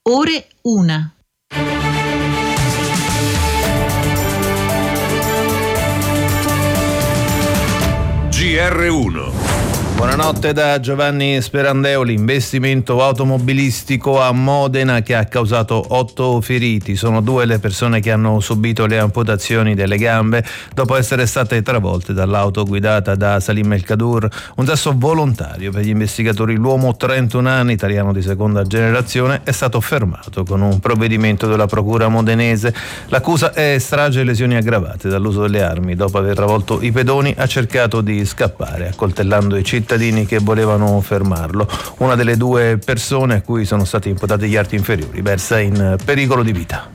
ore 1. GR1. Buonanotte da Giovanni Sperandeo. Investimento automobilistico a Modena che ha causato 8 feriti. Sono 2 le persone che hanno subito le amputazioni delle gambe dopo essere state travolte dall'auto guidata da Salim El Kadour. Un gesto volontario per gli investigatori. L'uomo, 31 anni, italiano di seconda generazione, è stato fermato con un provvedimento della procura modenese. L'accusa è strage e lesioni aggravate dall'uso delle armi. Dopo aver travolto i pedoni ha cercato di scappare, accoltellando i cittadini che volevano fermarlo. Una delle 2 persone a cui sono stati imputati gli arti inferiori versa in pericolo di vita.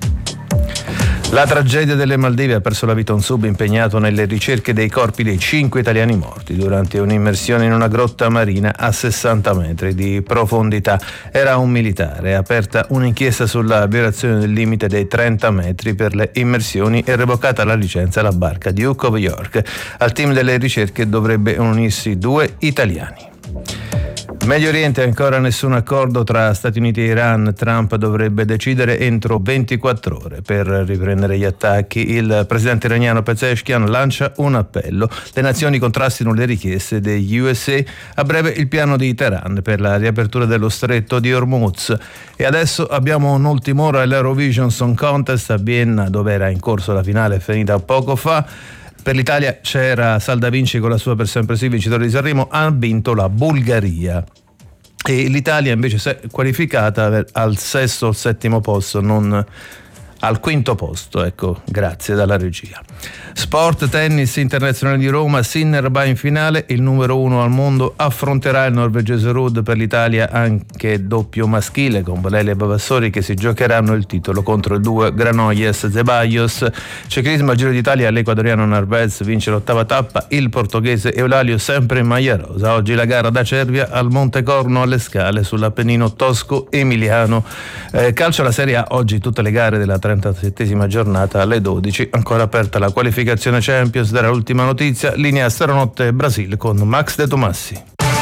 La tragedia delle Maldive: ha perso la vita un sub impegnato nelle ricerche dei corpi dei 5 italiani morti durante un'immersione in una grotta marina a 60 metri di profondità. Era un militare. È aperta un'inchiesta sulla violazione del limite dei 30 metri per le immersioni e revocata la licenza alla barca Duke of York. Al team delle ricerche dovrebbe unirsi 2 italiani. Medio Oriente, ancora nessun accordo tra Stati Uniti e Iran. Trump dovrebbe decidere entro 24 ore per riprendere gli attacchi. Il presidente iraniano Pezeshkian lancia un appello. Le nazioni contrastino le richieste degli USA. A breve il piano di Teheran per la riapertura dello stretto di Hormuz. E adesso abbiamo un'ultima ora all'Eurovision Song Contest a Vienna, dove era in corso la finale finita poco fa. Per l'Italia c'era Salda Vinci con la sua Per sempre sì, vincitore di Sanremo. Ha vinto la Bulgaria e l'Italia invece si è qualificata al 6° o 7° posto, non al 5° posto, ecco, grazie dalla regia. Sport, tennis internazionale di Roma, Sinner va in finale, il numero 1 al mondo affronterà il norvegese Ruud. Per l'Italia anche doppio maschile con Valeli e Vavassori che si giocheranno il titolo contro il duo Granollers-Zeballos. Ciclismo al Giro d'Italia, l'ecuadoriano Narvaez vince l'8ª tappa, il portoghese Eulalio sempre in maglia rosa. Oggi la gara da Cervia al Monte Corno alle Scale sull'Appennino tosco-emiliano. Calcio alla Serie A, oggi tutte le gare della 37ª giornata alle 12, ancora aperta la qualificazione Champions. Dalla ultima notizia, linea Stanotte Brasil con Max De Tomassi.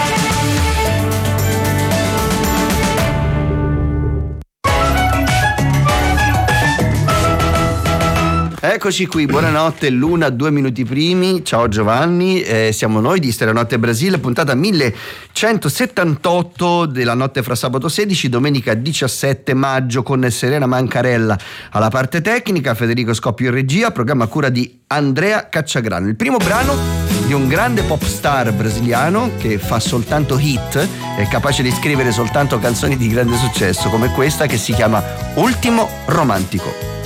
Eccoci qui, buonanotte, l'1, 2 minuti primi. Ciao Giovanni, siamo noi di Stanotte Brasil, puntata 1178 della notte fra sabato 16, domenica 17 maggio, con Serena Mancarella alla parte tecnica, Federico Scoppio in regia, programma a cura di Andrea Cacciagrano. Il primo brano di un grande pop star brasiliano che fa soltanto hit, è capace di scrivere soltanto canzoni di grande successo come questa, che si chiama Ultimo Romantico.